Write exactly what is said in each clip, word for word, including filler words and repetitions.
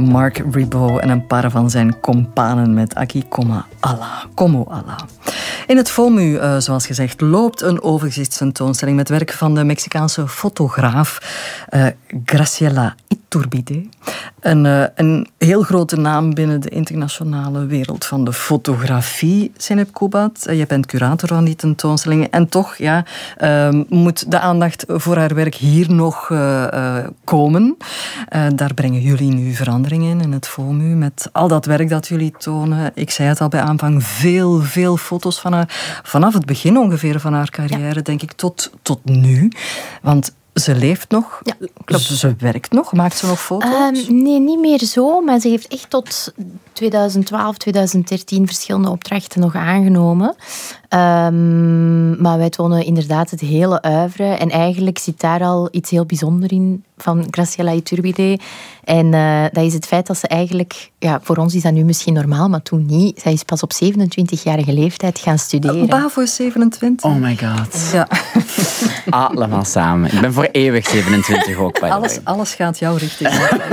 Marc Ribot en een paar van zijn companen met Aquí como Allah. Como Allah. In het FOMU, uh, zoals gezegd, loopt een overzichtstentoonstelling met werk van de Mexicaanse fotograaf uh, Graciela Iturbide. Een, uh, een heel grote naam binnen de internationale wereld van de fotografie, Zeynep Kubat. Uh, je bent curator van die tentoonstelling. En toch ja, uh, moet de aandacht voor haar werk hier nog uh, uh, komen. Uh, daar brengen jullie nu verandering in, in het FOMU, met al dat werk dat jullie tonen. Ik zei het al bij aanvang, veel, veel foto's van haar. Vanaf het begin ongeveer van haar carrière, ja. denk ik, tot, tot nu. Want ze leeft nog, ja, klopt. Ze werkt nog, maakt ze nog foto's? Um, nee, niet meer zo, maar ze heeft echt tot twintig twaalf, twintig dertien verschillende opdrachten nog aangenomen. Um, maar wij tonen inderdaad het hele oeuvre en eigenlijk zit daar al iets heel bijzonders in van Graciela Iturbide. En uh, dat is het feit dat ze eigenlijk, ja, voor ons is dat nu misschien normaal, maar toen niet. Zij is pas op zevenentwintigjarige leeftijd gaan studeren. Bavo is zevenentwintig. Oh my god. Ja. Allemaal samen. Ik ben voor eeuwig zevenentwintig ook bij alles, alles gaat jouw richting.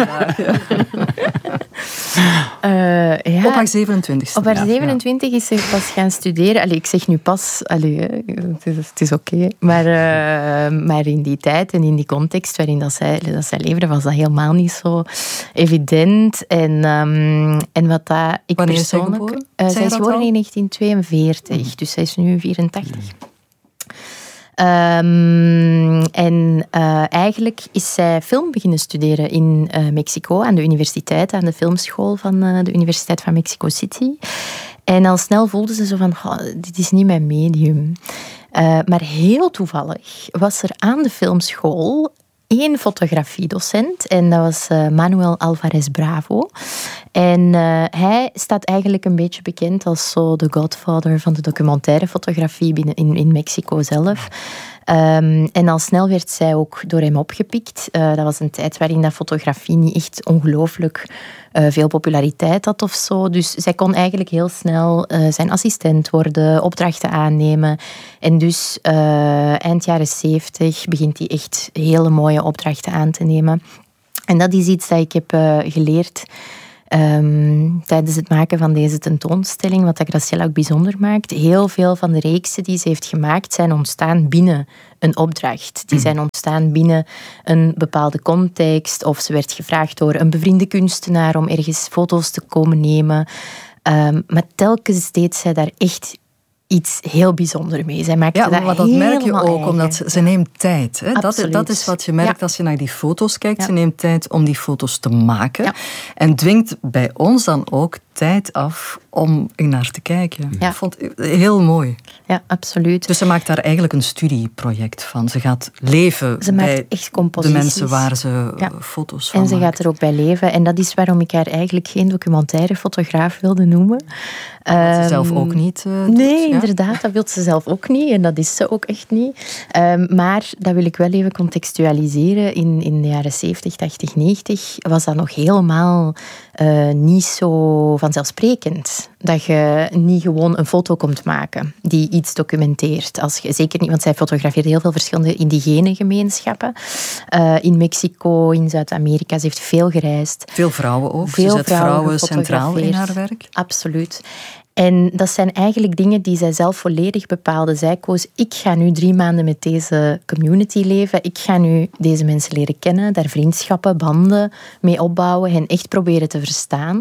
Uh, ja. Op haar zevenentwintigste. Op haar ja, zevenentwintig ja. is ze pas gaan studeren. Allee, ik zeg nu pas, allee, het is, het is oké. Okay. Maar, uh, maar in die tijd en in die context waarin dat zij, dat zij leefde, was dat helemaal niet zo evident. En, um, en wat dat ik Wanneer persoonlijk... is zij geboren? Uh, zij is geboren al? in negentien tweeënveertig, mm. dus zij is nu vierentachtig. Mm. Um, en uh, eigenlijk is zij film beginnen studeren in uh, Mexico aan de universiteit, aan de filmschool van uh, de Universiteit van Mexico City. En al snel voelde ze zo van, oh, dit is niet mijn medium. Uh, maar heel toevallig was er aan de filmschool één fotografiedocent en dat was uh, Manuel Alvarez Bravo. En uh, hij staat eigenlijk een beetje bekend als zo de godfather van de documentaire fotografie binnen in, in Mexico zelf. Um, en al snel werd zij ook door hem opgepikt. Uh, dat was een tijd waarin dat fotografie niet echt ongelooflijk uh, veel populariteit had of zo. Dus zij kon eigenlijk heel snel uh, zijn assistent worden, opdrachten aannemen. En dus uh, eind jaren zeventig begint hij echt hele mooie opdrachten aan te nemen. En dat is iets dat ik heb uh, geleerd Um, tijdens het maken van deze tentoonstelling, wat dat Graciela ook bijzonder maakt. Heel veel van de reeksen die ze heeft gemaakt zijn ontstaan binnen een opdracht. Die zijn ontstaan binnen een bepaalde context, of ze werd gevraagd door een bevriende kunstenaar om ergens foto's te komen nemen. Um, maar telkens deed zij daar echt iets heel bijzonders mee. Zij maakte ja, dat maar dat merk je ook, eigen. Omdat ze, ze neemt tijd. Hè? Dat, dat is wat je merkt ja. als je naar die foto's kijkt. Ja. Ze neemt tijd om die foto's te maken. Ja. En dwingt bij ons dan ook tijd af om er naar te kijken. Ja. Ik vond het heel mooi. Ja, absoluut. Dus ze maakt daar eigenlijk een studieproject van. Ze gaat leven ze bij maakt echt de mensen waar ze ja. foto's van En ze maakt. gaat er ook bij leven. En dat is waarom ik haar eigenlijk geen documentaire fotograaf wilde noemen. Dat ze um, zelf ook niet uh, doet, Nee, ja? inderdaad. Dat wil ze zelf ook niet. En dat is ze ook echt niet. Um, maar dat wil ik wel even contextualiseren. In, in de jaren zeventig, tachtig, negentig was dat nog helemaal uh, niet zo vanzelfsprekend. Dat je niet gewoon een foto komt maken die iets documenteert. Als je, zeker niet, want zij fotografeerde heel veel verschillende indigene gemeenschappen. Uh, in Mexico, in Zuid-Amerika. Ze heeft veel gereisd. Veel vrouwen ook. Veel Ze zet vrouwen, vrouwen centraal in haar werk. Absoluut. En dat zijn eigenlijk dingen die zij zelf volledig bepaalde. Zij koos, ik ga nu drie maanden met deze community leven. Ik ga nu deze mensen leren kennen, daar vriendschappen, banden mee opbouwen. Hen echt proberen te verstaan.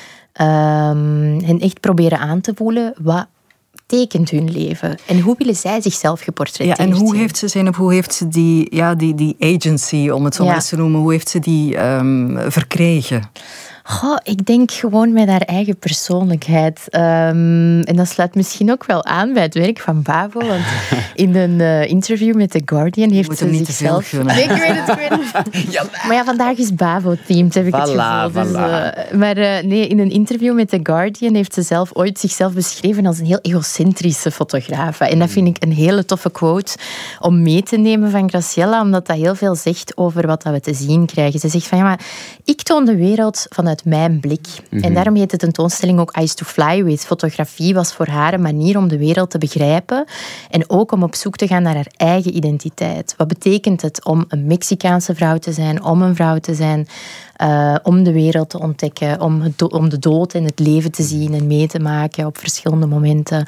Um, hen echt proberen aan te voelen. Wat tekent hun leven? En hoe willen zij zichzelf geportretteerd Ja, en hoe zien? heeft ze, Zeynep, hoe heeft ze die, ja, die, die agency, om het zo Ja. maar eens te noemen, hoe heeft ze die um, verkregen? Goh, ik denk gewoon met haar eigen persoonlijkheid. Um, en dat sluit misschien ook wel aan bij het werk van Bavo. Want in een uh, interview met The Guardian heeft ze niet zichzelf... te veel gunnen. Nee, ik weet het, ik weet het. Ja, maar ja, vandaag is Bavo-themed, heb ik Voilà, het gevoel. Dus, voilà. uh, maar uh, nee, in een interview met The Guardian heeft ze zelf ooit zichzelf beschreven als een heel egocentrische fotograaf. En dat vind ik een hele toffe quote om mee te nemen van Graciela, omdat dat heel veel zegt over wat we te zien krijgen. Ze zegt van, ja, maar ik toon de wereld vanuit mijn blik. Mm-hmm. En daarom heet de tentoonstelling ook Eyes to Fly With. Fotografie was voor haar een manier om de wereld te begrijpen en ook om op zoek te gaan naar haar eigen identiteit. Wat betekent het om een Mexicaanse vrouw te zijn, om een vrouw te zijn? uh, om de wereld te ontdekken, om, het do- om de dood en het leven te zien en mee te maken op verschillende momenten.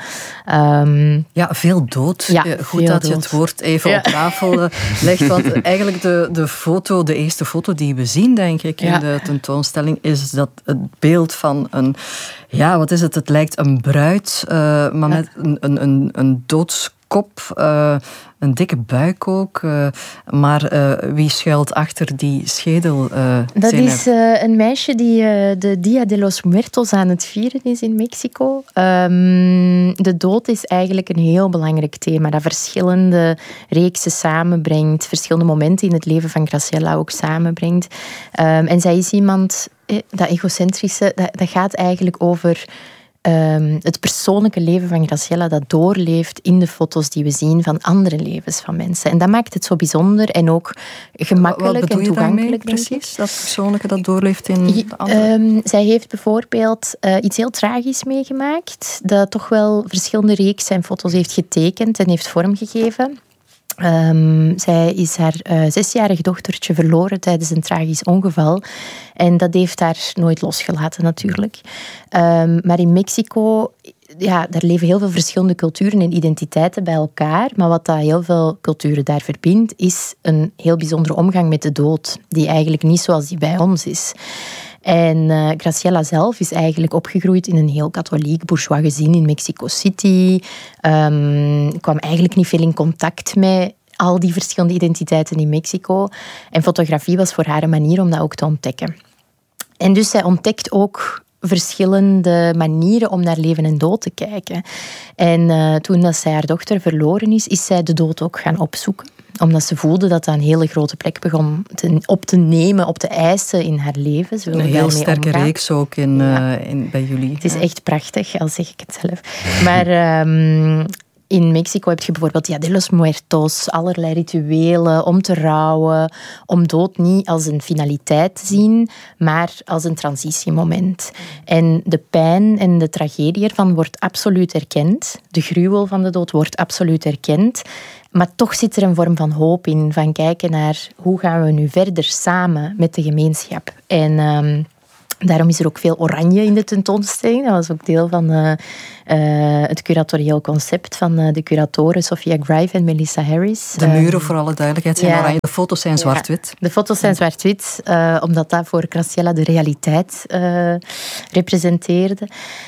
Um, ja, veel dood. Ja, Goed veel dat dood. je het woord even ja. op tafel legt, want eigenlijk de, de foto, de eerste foto die we zien, denk ik, ja. in de tentoonstelling, is dat het beeld van een, ja, wat is het? Het lijkt een bruid, uh, maar ja. met een, een, een, een doodskop, uh, een dikke buik ook. Uh, maar uh, wie schuilt achter die schedel? Uh, dat is uh, een meisje die uh, de Dia de los Muertos aan het vieren is in Mexico. Um, de dood is eigenlijk een heel belangrijk thema dat verschillende reeksen samenbrengt, verschillende momenten in het leven van Graciela ook samenbrengt. Um, en zij is iemand, eh, dat egocentrische, dat, dat gaat eigenlijk over Um, het persoonlijke leven van Graciela dat doorleeft in de foto's die we zien van andere levens van mensen. En dat maakt het zo bijzonder en ook gemakkelijk Wat bedoel en je toegankelijk. Daarmee, precies, dat persoonlijke dat doorleeft in de andere... Um, zij heeft bijvoorbeeld uh, iets heel tragisch meegemaakt, dat toch wel verschillende reeksen en foto's heeft getekend en heeft vormgegeven. Um, zij is haar uh, zesjarig dochtertje verloren tijdens een tragisch ongeval. En dat heeft haar nooit losgelaten natuurlijk. Um, maar in Mexico, ja, daar leven heel veel verschillende culturen en identiteiten bij elkaar. Maar wat dat heel veel culturen daar verbindt, is een heel bijzondere omgang met de dood. Die eigenlijk niet zoals die bij ons is. En uh, Graciela zelf is eigenlijk opgegroeid in een heel katholiek bourgeois gezin in Mexico City. Um, kwam eigenlijk niet veel in contact met al die verschillende identiteiten in Mexico. En fotografie was voor haar een manier om dat ook te ontdekken. En dus zij ontdekt ook verschillende manieren om naar leven en dood te kijken. En uh, toen dat zij haar dochter verloren is, is zij de dood ook gaan opzoeken. Omdat ze voelde dat dat een hele grote plek begon te, op te nemen, op te eisen in haar leven. Ze een heel sterke omgaan. reeks ook in, ja. uh, in, bij jullie. Het is echt prachtig, al zeg ik het zelf. Maar um, in Mexico heb je bijvoorbeeld Dia de los Muertos, allerlei rituelen om te rouwen, om dood niet als een finaliteit te zien, maar als een transitiemoment. En de pijn en de tragedie ervan wordt absoluut erkend. De gruwel van de dood wordt absoluut erkend. Maar toch zit er een vorm van hoop in, van kijken naar hoe gaan we nu verder samen met de gemeenschap. En um, daarom is er ook veel oranje in de tentoonstelling. Dat was ook deel van uh, uh, het curatorieel concept van uh, de curatoren Sophia Grive en Melissa Harris. De muren, um, voor alle duidelijkheid, zijn ja, oranje. De foto's zijn zwart-wit. Ja, de foto's zijn zwart-wit, uh, omdat dat voor Graciela de realiteit uh, representeerde.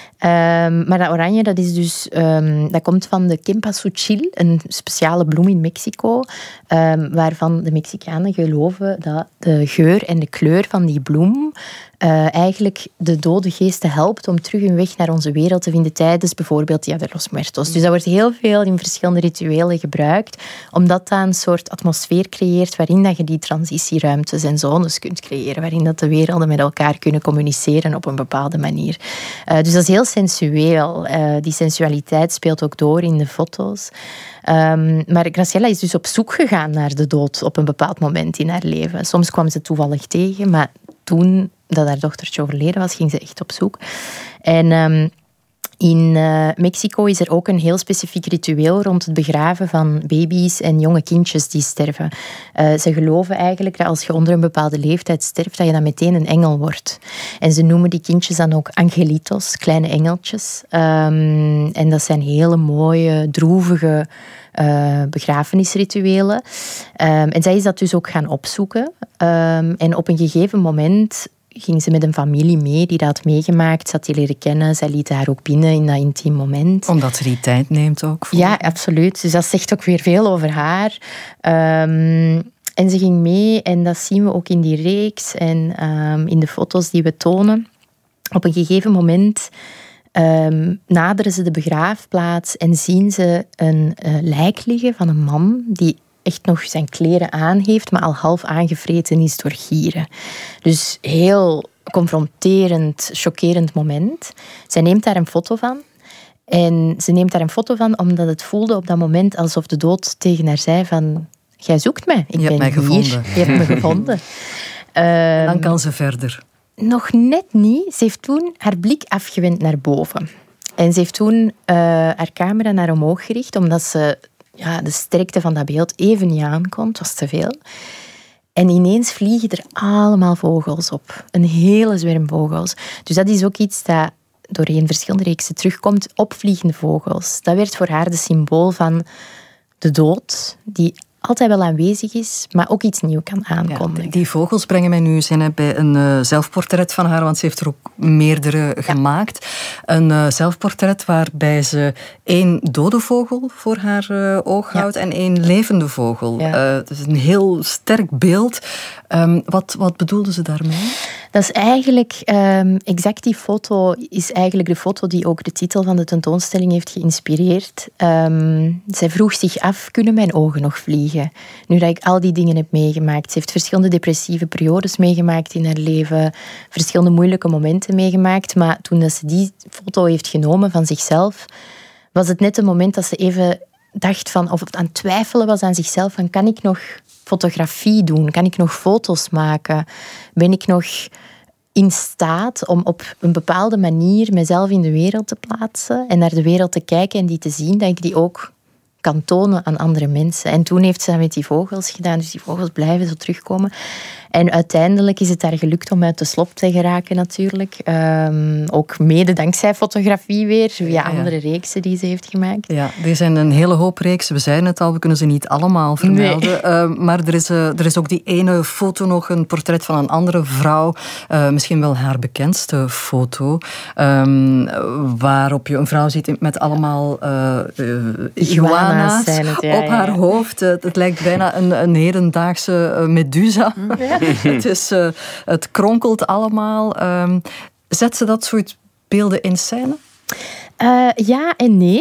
Um, maar dat oranje, dat, is dus, um, dat komt van de cempasúchil, een speciale bloem in Mexico, um, waarvan de Mexicanen geloven dat de geur en de kleur van die bloem uh, eigenlijk de dode geesten helpt om terug hun weg naar onze wereld te vinden tijdens bijvoorbeeld Dia de los Muertos. Dus dat wordt heel veel in verschillende rituelen gebruikt, omdat dat een soort atmosfeer creëert waarin dat je die transitieruimtes en zones kunt creëren, waarin dat de werelden met elkaar kunnen communiceren op een bepaalde manier. Uh, dus dat is heel sensueel. Uh, die sensualiteit speelt ook door in de foto's. Um, maar Graciela is dus op zoek gegaan naar de dood op een bepaald moment in haar leven. Soms kwam ze toevallig tegen, maar toen dat haar dochtertje overleden was, ging ze echt op zoek. En um, in uh, Mexico is er ook een heel specifiek ritueel rond het begraven van baby's en jonge kindjes die sterven. Uh, ze geloven eigenlijk dat als je onder een bepaalde leeftijd sterft, dat je dan meteen een engel wordt. En ze noemen die kindjes dan ook angelitos, kleine engeltjes. Um, en dat zijn hele mooie, droevige Uh, begrafenisrituelen. Um, en zij is dat dus ook gaan opzoeken. Um, en op een gegeven moment ging ze met een familie mee die dat had meegemaakt. Ze had die leren kennen. Zij lieten haar ook binnen in dat intiem moment. Omdat ze die tijd neemt ook. Voor... Ja, absoluut. Dus dat zegt ook weer veel over haar. Um, en ze ging mee en dat zien we ook in die reeks en um, in de foto's die we tonen. Op een gegeven moment Um, naderen ze de begraafplaats en zien ze een uh, lijk liggen van een man die echt nog zijn kleren aan heeft, maar al half aangevreten is door gieren. Dus heel confronterend, chockerend moment. Zij neemt daar een foto van. En ze neemt daar een foto van omdat het voelde op dat moment alsof de dood tegen haar zei van... Jij zoekt mij, ik Je ben hebt mij hier. gevonden. Je hebt me gevonden. Um, Dan kan ze verder. Nog net niet. Ze heeft toen haar blik afgewend naar boven. En ze heeft toen uh, haar camera naar omhoog gericht, omdat ze ja, de sterkte van dat beeld even niet aankon. Het was te veel. En ineens vliegen er allemaal vogels op. Een hele zwerm vogels. Dus dat is ook iets dat doorheen verschillende reeksen terugkomt. Opvliegende vogels. Dat werd voor haar de symbool van de dood, die altijd wel aanwezig is, maar ook iets nieuws kan aankondigen. Ja, die vogels brengen mij nu zin bij een uh, zelfportret van haar, want ze heeft er ook meerdere ja. gemaakt. Een uh, zelfportret waarbij ze één dode vogel voor haar uh, oog ja. houdt en één levende vogel. Ja. Uh, het is een heel sterk beeld. Um, wat, wat bedoelde ze daarmee? Dat is eigenlijk, um, exact die foto is eigenlijk de foto die ook de titel van de tentoonstelling heeft geïnspireerd. Um, zij vroeg zich af, kunnen mijn ogen nog vliegen? Nu dat ik al die dingen heb meegemaakt. Ze heeft verschillende depressieve periodes meegemaakt in haar leven, verschillende moeilijke momenten meegemaakt, maar toen dat ze die foto heeft genomen van zichzelf, was het net een moment dat ze even dacht van, of aan het twijfelen was aan zichzelf, van kan ik nog fotografie doen? Kan ik nog foto's maken? Ben ik nog in staat om op een bepaalde manier mezelf in de wereld te plaatsen en naar de wereld te kijken en die te zien, dat ik die ook kan tonen aan andere mensen. En toen heeft ze dat met die vogels gedaan, dus die vogels blijven zo terugkomen. En uiteindelijk is het haar gelukt om uit de slop te geraken natuurlijk. Um, ook mede dankzij fotografie weer, via ja, ja. andere reeksen die ze heeft gemaakt. Ja, er zijn een hele hoop reeksen. We zeiden het al, we kunnen ze niet allemaal vermelden. Nee. Uh, maar er is, uh, er is ook die ene foto nog, een portret van een andere vrouw. Uh, misschien wel haar bekendste foto. Um, waarop je een vrouw ziet met allemaal uh, uh, iguana's het, ja, op haar ja. hoofd. Uh, het lijkt bijna een, een hedendaagse uh, Medusa. Ja. Het, is, uh, het kronkelt allemaal. Um, zet ze dat soort beelden in scène? Uh, ja en nee.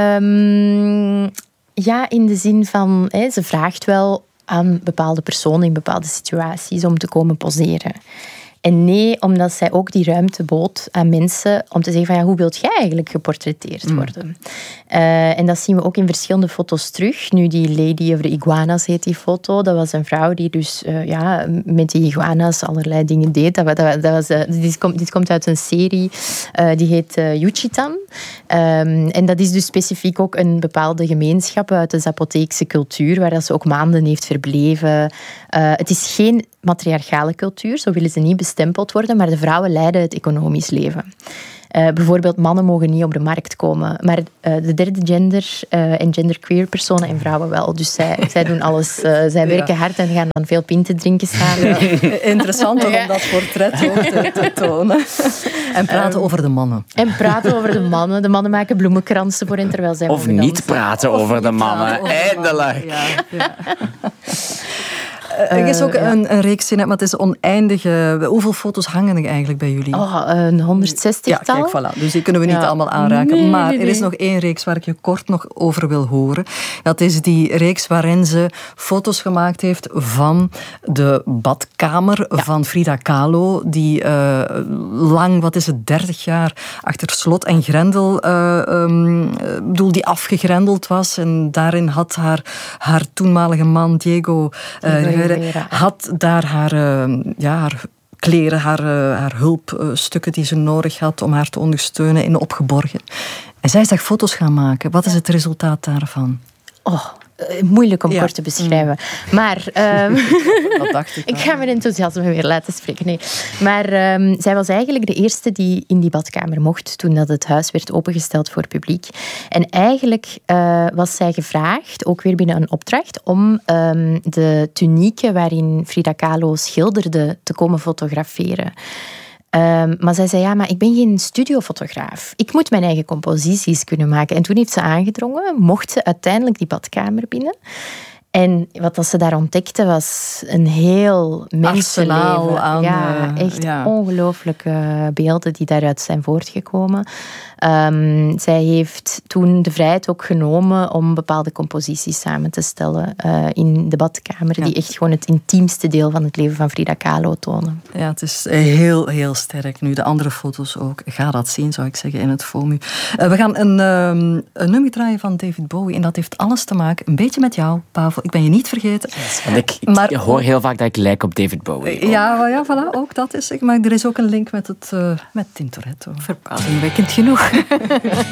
Um, ja, in de zin van, hè, ze vraagt wel aan bepaalde personen in bepaalde situaties om te komen poseren. En nee, omdat zij ook die ruimte bood aan mensen om te zeggen van ja, hoe wilt jij eigenlijk geportretteerd worden? Mm. Uh, en dat zien we ook in verschillende foto's terug. Nu, die Lady of the Iguanas heet die foto. Dat was een vrouw die dus uh, ja, met die iguanas allerlei dingen deed. Dat, dat, dat was, uh, dit, komt, dit komt uit een serie, uh, die heet uh, Yuchitan. Um, en dat is dus specifiek ook een bepaalde gemeenschap uit de Zapoteekse cultuur, waar dat ze ook maanden heeft verbleven. Uh, het is geen matriarchale cultuur, zo willen ze niet bestempeld worden, maar de vrouwen leiden het economisch leven. Uh, bijvoorbeeld, mannen mogen niet op de markt komen, maar uh, de derde gender uh, en genderqueer personen en vrouwen wel. Dus zij, zij doen alles. Uh, zij werken ja. hard en gaan dan veel pinten drinken samen. Ja. Interessant ja. om dat portret ook te, te tonen. En praten um, over de mannen. En praten over de mannen. De mannen maken bloemenkransen voor hen terwijl zij Of niet dansen. praten of over de mannen. Over Eindelijk. De mannen. Ja, ja. Er is ook uh, een, een reeks in, maar het is oneindig. Hoeveel foto's hangen er eigenlijk bij jullie? Oh, een honderdzestigtal. Ja, kijk, voilà. Dus die kunnen we niet ja. allemaal aanraken. Nee, maar nee, nee. er is nog één reeks waar ik je kort nog over wil horen. Dat is die reeks waarin ze foto's gemaakt heeft van de badkamer ja. van Frida Kahlo. Die uh, lang, wat is het, dertig jaar achter slot en grendel, uh, um, bedoel, die afgegrendeld was. En daarin had haar, haar toenmalige man Diego uh, had daar haar, uh, ja, haar kleren, haar, uh, haar hulpstukken die ze nodig had om haar te ondersteunen in opgeborgen. En zij is daar foto's gaan maken. Wat is het resultaat daarvan? Oh, moeilijk om ja. kort te beschrijven. Mm. Maar um, dat dacht ik. Ik ga mijn enthousiasme weer laten spreken. Nee. Maar um, zij was eigenlijk de eerste die in die badkamer mocht toen dat het huis werd opengesteld voor het publiek. En eigenlijk uh, was zij gevraagd, ook weer binnen een opdracht, om um, de tunieke waarin Frida Kahlo schilderde te komen fotograferen. Um, maar zij zei, ja, maar ik ben geen studiofotograaf. Ik moet mijn eigen composities kunnen maken. En toen heeft ze aangedrongen, mocht ze uiteindelijk die badkamer binnen. En wat dat ze daar ontdekte was een heel mensenleven. Aan, ja, echt ja. ongelooflijke beelden die daaruit zijn voortgekomen. Um, zij heeft toen de vrijheid ook genomen om bepaalde composities samen te stellen uh, in de badkamer, ja. die echt gewoon het intiemste deel van het leven van Frida Kahlo tonen. Ja, het is heel, heel sterk. Nu, de andere foto's ook. Ga dat zien, zou ik zeggen, in het FOMU. Uh, we gaan een, um, een nummer draaien van David Bowie en dat heeft alles te maken, een beetje met jou, Pavel. Ik ben je niet vergeten. Yes, want ik, ik maar, hoor heel vaak dat ik lijk op David Bowie. Ja, ja, voilà, ook dat is. Maar er is ook een link met, het, uh, met Tintoretto. Verbazingwekkend genoeg.